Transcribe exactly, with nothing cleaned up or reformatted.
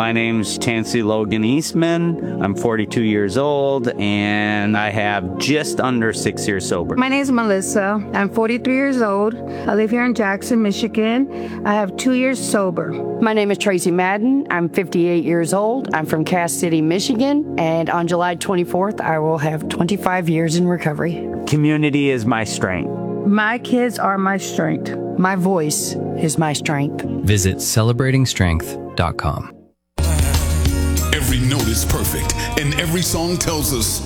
My name's Chancey Logan Eastman. I'm forty-two years old, and I have just under six years sober. My name is Melissa. I'm forty-three years old. I live here in Jackson, Michigan. I have two years sober. My name is Tracy Madden. I'm fifty-eight years old. I'm from Cass City, Michigan, and on July twenty-fourth, I will have twenty-five years in recovery. Community is my strength. My kids are my strength. My voice is my strength. Visit celebrating strength dot com. Every note is perfect, and every song tells us